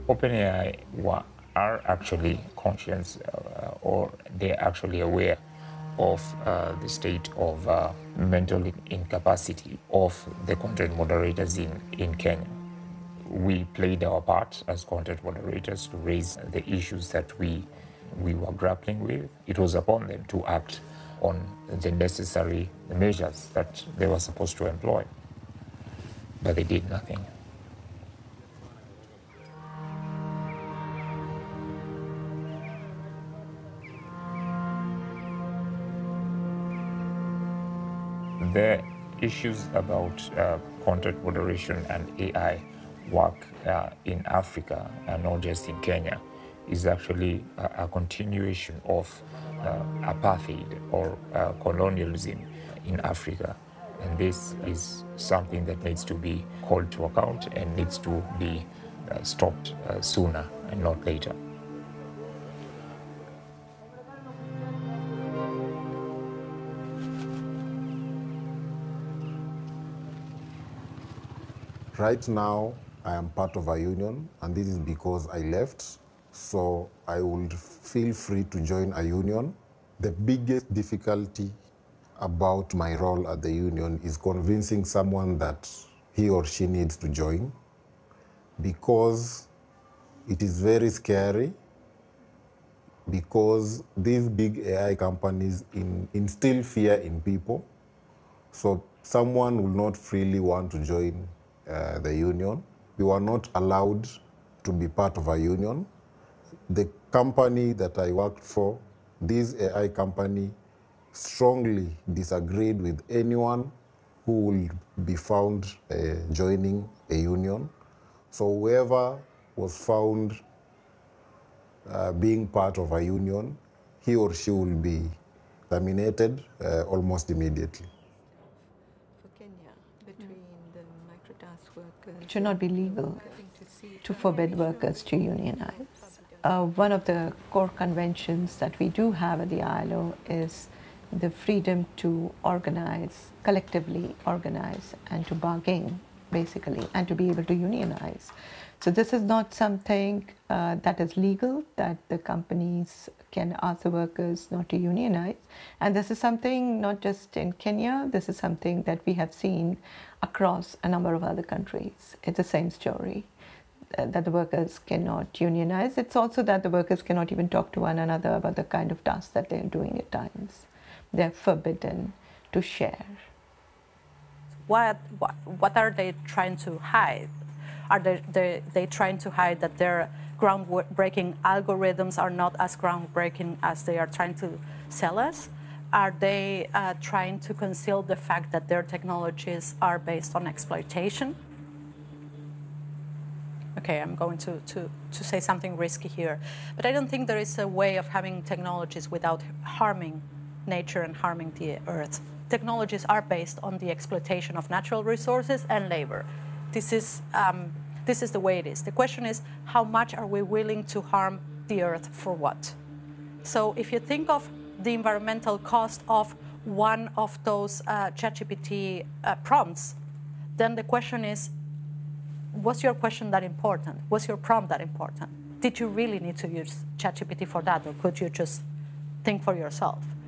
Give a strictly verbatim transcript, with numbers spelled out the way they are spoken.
OpenAI wa- are actually conscious uh, or they're actually aware of uh, the state of uh, mental incapacity of the content moderators in, in Kenya. We played our part as content moderators to raise the issues that we, we were grappling with. It was upon them to act on the necessary measures that they were supposed to employ, but they did nothing. The issues about uh, content moderation and A I work uh, in Africa and not just in Kenya is actually a, a continuation of uh, apartheid or uh, colonialism in Africa. And this is something that needs to be called to account and needs to be uh, stopped uh, sooner and not later. Right now, I am part of a union, and this is because I left, so I would feel free to join a union. The biggest difficulty about my role at the union is convincing someone that he or she needs to join, because it is very scary, because these big A I companies in, instill fear in people, so someone will not freely want to join uh, the union. We were not allowed to be part of a union. The company that I worked for, this A I company, strongly disagreed with anyone who will be found uh, joining a union. So whoever was found uh, being part of a union, he or she will be terminated uh, almost immediately. It should not be legal to forbid workers to unionize. Uh, one of the core conventions that we do have at the I L O is the freedom to organize, collectively organize, and to bargain, basically, and to be able to unionize. So this is not something uh, that is legal, that the companies can ask the workers not to unionize. And this is something not just in Kenya, this is something that we have seen across a number of other countries. It's the same story, uh, that the workers cannot unionize. It's also that the workers cannot even talk to one another about the kind of tasks that they're doing at times. They're forbidden to share. What, what, what are they trying to hide? Are they, they, they trying to hide that their groundbreaking algorithms are not as groundbreaking as they are trying to sell us? Are they uh, trying to conceal the fact that their technologies are based on exploitation? Okay, I'm going to, to, to say something risky here, but I don't think there is a way of having technologies without harming nature and harming the earth. Technologies are based on the exploitation of natural resources and labor. This is, um, this is the way it is. The question is, how much are we willing to harm the earth for what? So if you think of the environmental cost of one of those uh, ChatGPT uh, prompts, then the question is, was your question that important? Was your prompt that important? Did you really need to use ChatGPT for that, or could you just think for yourself?